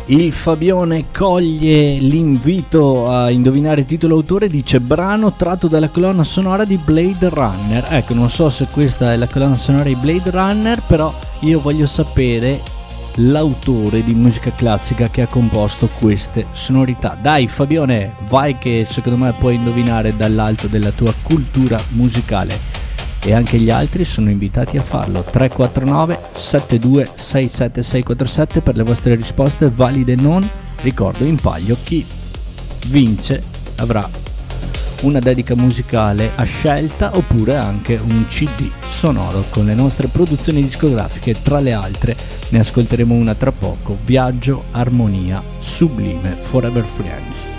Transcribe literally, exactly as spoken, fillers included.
Il Fabione coglie l'invito a indovinare il titolo autore, dice brano tratto dalla colonna sonora di Blade Runner. Ecco, non so se questa è la colonna sonora di Blade Runner, però io voglio sapere l'autore di musica classica che ha composto queste sonorità. Dai Fabione, vai che secondo me puoi indovinare dall'alto della tua cultura musicale. E anche gli altri sono invitati a farlo. Tre quattro nove sette due sei sette sei quattro sette per le vostre risposte valide non. Ricordo in palio chi vince avrà una dedica musicale a scelta oppure anche un C D sonoro con le nostre produzioni discografiche. Tra le altre ne ascolteremo una tra poco, Viaggio, Armonia, Sublime, Forever Friends.